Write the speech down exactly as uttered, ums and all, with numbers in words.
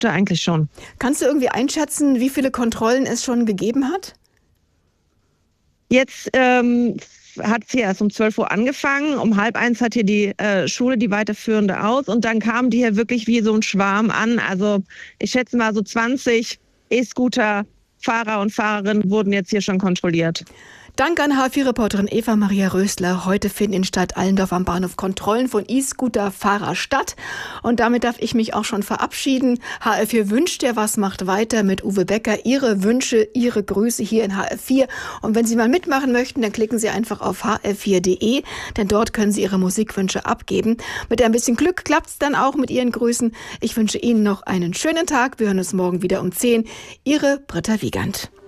Ja, eigentlich schon. Kannst du irgendwie einschätzen, wie viele Kontrollen es schon gegeben hat? Jetzt ähm, hat es hier erst um zwölf Uhr angefangen. Um halb eins hat hier die äh, Schule die weiterführende aus. Und dann kamen die hier wirklich wie so ein Schwarm an. Also ich schätze mal so zwanzig E-Scooter-Fahrer und Fahrerinnen wurden jetzt hier schon kontrolliert. Dank an H F vier-Reporterin Eva-Maria Rösler. Heute finden in Stadt Allendorf am Bahnhof Kontrollen von E-Scooter-Fahrer statt. Und damit darf ich mich auch schon verabschieden. H F vier wünscht dir was, macht weiter mit Uwe Becker. Ihre Wünsche, Ihre Grüße hier in H F vier. Und wenn Sie mal mitmachen möchten, dann klicken Sie einfach auf h f vier punkt d e, denn dort können Sie Ihre Musikwünsche abgeben. Mit ein bisschen Glück klappt es dann auch mit Ihren Grüßen. Ich wünsche Ihnen noch einen schönen Tag. Wir hören uns morgen wieder um zehn. Ihre Britta Wiegand.